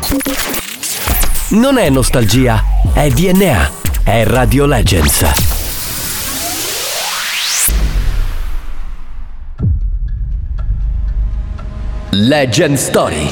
Non è nostalgia, è DNA, è Radio Legends. Legend Story.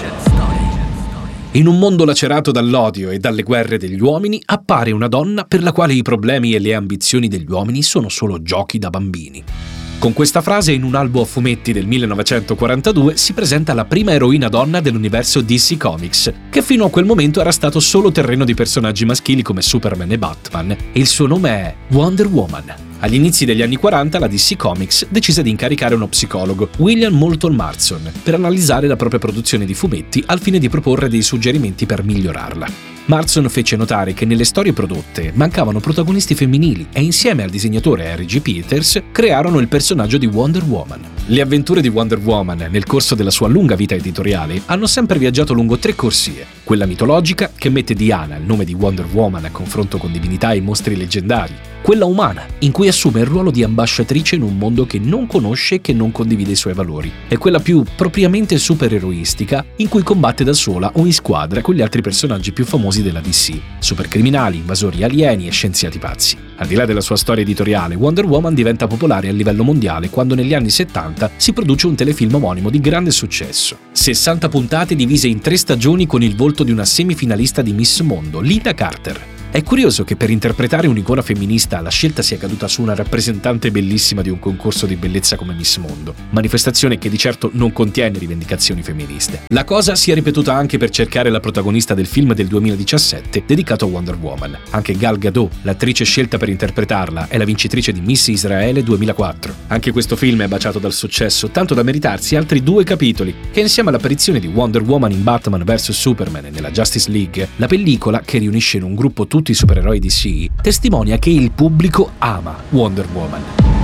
In un mondo lacerato dall'odio e dalle guerre degli uomini, appare una donna per la quale i problemi e le ambizioni degli uomini sono solo giochi da bambini. Con questa frase, in un albo a fumetti del 1942 si presenta la prima eroina donna dell'universo DC Comics, che fino a quel momento era stato solo terreno di personaggi maschili come Superman e Batman, e il suo nome è Wonder Woman. Agli inizi degli anni 40 la DC Comics decise di incaricare uno psicologo, William Moulton Marston, per analizzare la propria produzione di fumetti al fine di proporre dei suggerimenti per migliorarla. Marston fece notare che nelle storie prodotte mancavano protagonisti femminili e insieme al disegnatore Harry G. Peters crearono il personaggio di Wonder Woman. Le avventure di Wonder Woman nel corso della sua lunga vita editoriale hanno sempre viaggiato lungo 3 corsie: quella mitologica, che mette Diana, il nome di Wonder Woman, a confronto con divinità e mostri leggendari; quella umana, in cui assume il ruolo di ambasciatrice in un mondo che non conosce e che non condivide i suoi valori; e quella più propriamente supereroistica, in cui combatte da sola o in squadra con gli altri personaggi più famosi della DC: supercriminali, invasori alieni e scienziati pazzi. Al di là della sua storia editoriale, Wonder Woman diventa popolare a livello mondiale quando negli anni 70 si produce un telefilm omonimo di grande successo. 60 puntate divise in 3 stagioni con il volto di una semifinalista di Miss Mondo, Lynda Carter. È curioso che per interpretare un'icona femminista la scelta sia caduta su una rappresentante bellissima di un concorso di bellezza come Miss Mondo, manifestazione che di certo non contiene rivendicazioni femministe. La cosa si è ripetuta anche per cercare la protagonista del film del 2017 dedicato a Wonder Woman. Anche Gal Gadot, l'attrice scelta per interpretarla, è la vincitrice di Miss Israele 2004. Anche questo film è baciato dal successo, tanto da meritarsi altri 2 capitoli, che insieme all'apparizione di Wonder Woman in Batman vs Superman e nella Justice League, la pellicola, che riunisce in un gruppo tutti i supereroi DC, testimonia che il pubblico ama Wonder Woman.